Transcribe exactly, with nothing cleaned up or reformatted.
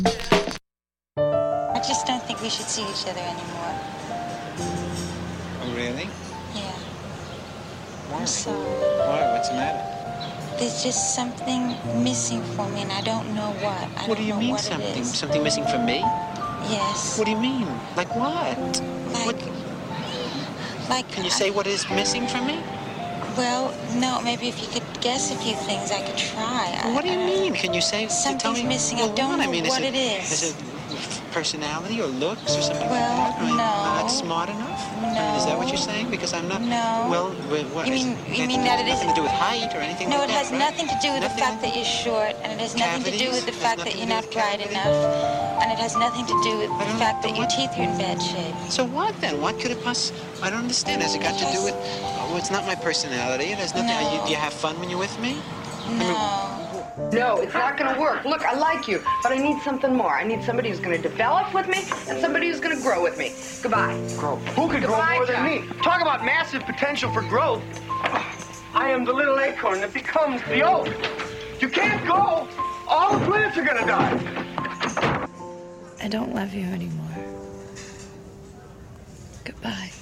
I just don't think we should see each other anymore. Oh, really? Yeah. Why? I'm sorry. Why? What's the matter? There's just something missing for me, and I don't know what. I What don't do you know mean what something? It is. Something missing from me? Yes. What do you mean? Like what? Like, what? like. Can you I, say what is missing from me? Well, no. Maybe if you could guess a few things, I could try. Well, what do you I, mean? Can you say? Something's tell me, missing. Well, I don't what? know I mean, what is it, it is. Is it personality or looks or something Well, like that? I mean, no. I'm not smart enough? No. I mean, is that what you're saying? Because I'm not... No. Well, what? You is mean, it, you mean that it nothing isn't... to do with height or anything No, like it that, has right? nothing to do with nothing the fact that you're short, and it has nothing to do with the Cavities? fact Has that nothing you're to do not with bright cavities? enough, and it has nothing to do with I the don't- fact that but your what- teeth are in bad shape. So what then? What could it possibly... I don't understand. Has it got to do with... Oh, it's not my personality. It has nothing... No. You, do you have fun when you're with me? No. No, it's not going to work. Look, I like you, but I need something more. I need somebody who's going to develop with me and somebody who's going to grow with me. Goodbye. Grow? Who could grow Goodbye, more than John. me? Talk about massive potential for growth. I am the little acorn that becomes the oak. You can't go. All the plants are going to die. I don't love you anymore. Goodbye.